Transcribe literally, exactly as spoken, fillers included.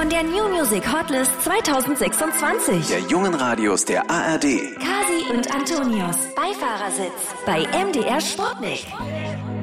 von der New Music Hotlist zwanzig sechsundzwanzig. Der jungen Radios der A R D. Kasi und Antonius. Beifahrersitz bei M D R Sputnik.